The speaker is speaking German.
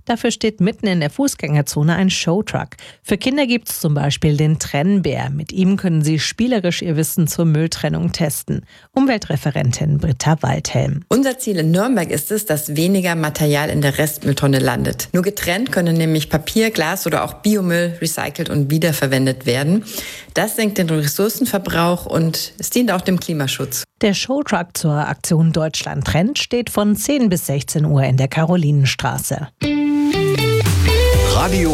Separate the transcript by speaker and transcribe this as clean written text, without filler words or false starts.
Speaker 1: Dafür steht mitten in der Fußgängerzone ein Showtruck. Für Kinder gibt es zum Beispiel den Trennbär. Mit ihm können sie spielerisch ihr Wissen zur Mülltrennung testen. Umweltreferentin Britta Waldhelm.
Speaker 2: Unser Ziel in Nürnberg ist es, dass weniger Material in der Restmülltonne landet. Nur getrennt können nämlich Papier, Glas oder auch Biomüll recycelt und wiederverwendet werden. Das senkt den Ressourcenverbrauch und es dient auch dem Klimaschutz.
Speaker 1: Der Showtruck zur Aktion Deutschland trennt steht von 10 bis 16 Uhr in der Karolinenstraße.
Speaker 3: Radio